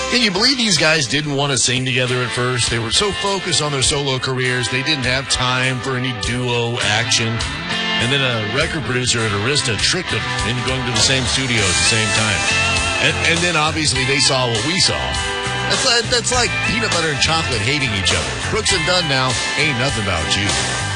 Can you believe these guys didn't want to sing together at first? They were so focused on their solo careers, they didn't have time for any duo action. And then a record producer at Arista tricked them into going to the same studio at the same time. And then obviously they saw what we saw. That's like peanut butter and chocolate hating each other. Brooks and Dunn now ain't nothing about you.